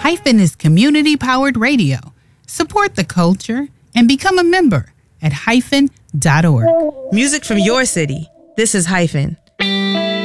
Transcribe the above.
Hyphen is community-powered radio. Support the culture and become a member at hyphen.org. Music from your city. This is Hyphen,